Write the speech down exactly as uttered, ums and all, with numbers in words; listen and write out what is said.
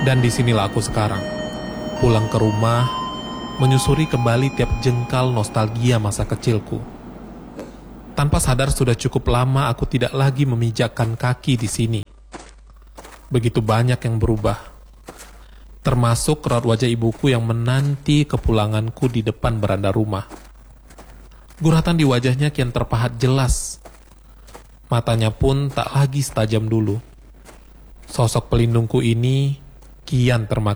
Dan disinilah aku sekarang, pulang ke rumah, menyusuri kembali tiap jengkal nostalgia masa kecilku. Tanpa sadar sudah cukup lama aku tidak lagi memijakkan kaki di sini. Begitu banyak yang berubah, termasuk raut wajah ibuku yang menanti kepulanganku di depan beranda rumah. Guratan di wajahnya kian terpahat jelas. Matanya pun tak lagi setajam dulu. Sosok pelindungku ini kian termakan